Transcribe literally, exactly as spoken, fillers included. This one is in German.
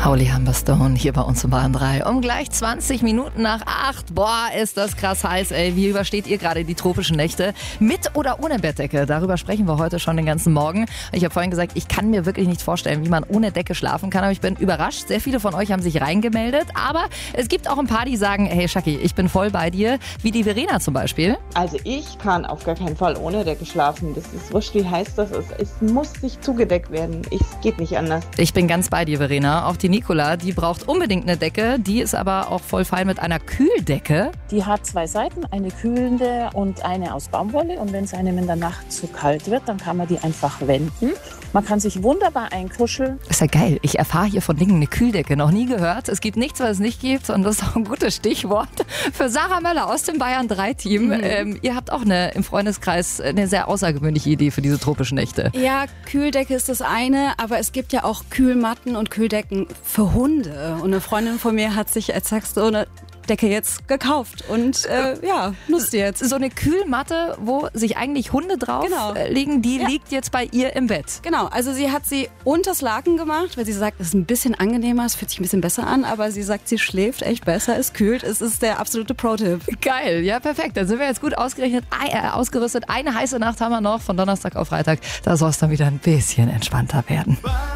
Holy Humberstone hier bei uns im Bayern drei. Um gleich zwanzig Minuten nach acht. Boah, ist das krass heiß, ey. Wie übersteht ihr gerade die tropischen Nächte? Mit oder ohne Bettdecke? Darüber sprechen wir heute schon den ganzen Morgen. Ich habe vorhin gesagt, ich kann mir wirklich nicht vorstellen, wie man ohne Decke schlafen kann. Aber ich bin überrascht. Sehr viele von euch haben sich reingemeldet. Aber es gibt auch ein paar, die sagen, hey Schacki, ich bin voll bei dir. Wie die Verena zum Beispiel. Also ich kann auf gar keinen Fall ohne Decke schlafen. Das ist wurscht, wie heiß das ist. Es muss sich zugedeckt werden. Es geht nicht anders. Ich bin ganz bei dir, Verena. Auch die Nicola, die braucht unbedingt eine Decke. Die ist aber auch voll fein mit einer Kühldecke. Die hat zwei Seiten, eine kühlende und eine aus Baumwolle. Und wenn es einem in der Nacht zu kalt wird, dann kann man die einfach wenden. Man kann sich wunderbar einkuscheln. Ist ja geil. Ich erfahre hier von Dingen eine Kühldecke. Noch nie gehört. Es gibt nichts, was es nicht gibt. Und das ist auch ein gutes Stichwort für Sarah Möller aus dem Bayern drei Team. Mhm. Ähm, ihr habt auch eine, im Freundeskreis eine sehr außergewöhnliche Idee für diese tropischen Nächte. Ja, Kühldecke ist das eine, aber es gibt ja auch Kühlmatten und Kühldecken für Hunde. Und eine Freundin von mir hat sich exakt so eine Decke jetzt gekauft und äh, ja, nutzt die jetzt. So eine Kühlmatte, wo sich eigentlich Hunde drauf genau. liegen, die ja. liegt jetzt bei ihr im Bett. Genau, also sie hat sie unters Laken gemacht, weil sie sagt, es ist ein bisschen angenehmer, es fühlt sich ein bisschen besser an, aber sie sagt, sie schläft echt besser, es kühlt, es ist der absolute Pro-Tipp. Geil, ja perfekt, dann sind wir jetzt gut ausgerechnet, äh, ausgerüstet. Eine heiße Nacht haben wir noch, von Donnerstag auf Freitag, da soll es dann wieder ein bisschen entspannter werden.